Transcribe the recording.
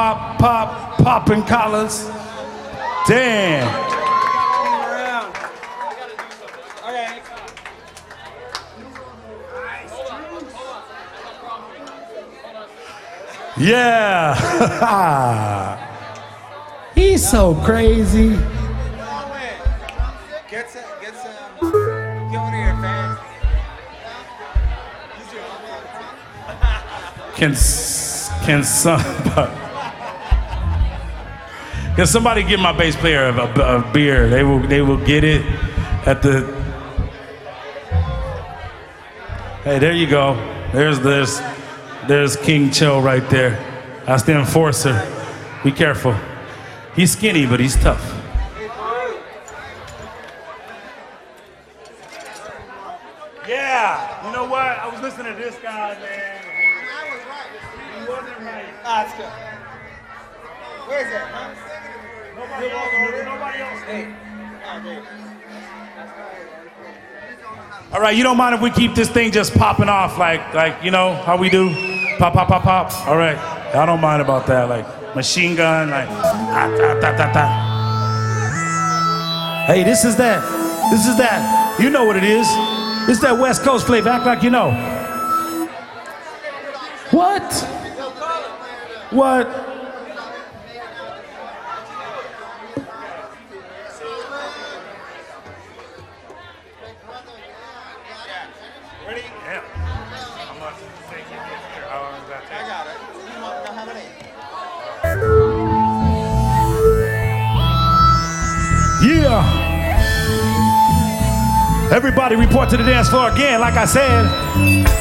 popping collars. Damn. Yeah. He's so crazy. Get some, give one of your fans. Can somebody give my bass player a beer? They will get it at the. Hey, there you go. There's King Cho right there. That's the enforcer. Be careful. He's skinny, but he's tough. Yeah. You know what? I was listening to this guy, man. He wasn't right. That's good. Where is it? Huh? Nobody else. Hey. All right, you don't mind if we keep this thing just popping off like you know how we do? Pop, pop, pop, pop. All right. I don't mind about that. Like machine gun, like Hey, this is that. This is that. You know what it is. This is that West Coast flavor. Act like you know. What? What? Ready? Yeah. How much does it take you to get here? How long does that take? I got it. You want to know how many? Yeah. Everybody report to the dance floor again, like I said.